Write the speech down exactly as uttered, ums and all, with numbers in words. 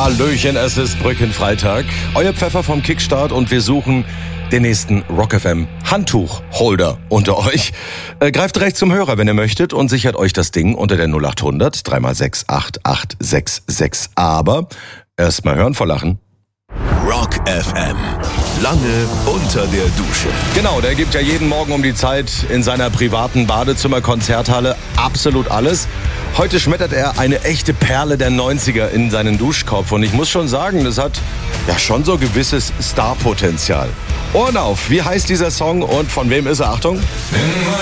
Hallöchen, es ist Brückenfreitag. Euer Pfeffer vom Kickstart und wir suchen den nächsten Rock F M Handtuchholder unter euch. Äh, greift direkt zum Hörer, wenn ihr möchtet, und sichert euch das Ding unter der null acht hundert drei mal sechs acht acht sechs sechs. Aber erstmal hören vor Lachen. Rock F M. Lange unter der Dusche. Genau, der gibt ja jeden Morgen um die Zeit in seiner privaten Badezimmer-Konzerthalle absolut alles. Heute schmettert er eine echte Perle der neunziger in seinen Duschkopf. Und ich muss schon sagen, das hat ja schon so gewisses Starpotenzial. Ohren auf, wie heißt dieser Song und von wem ist er? Achtung.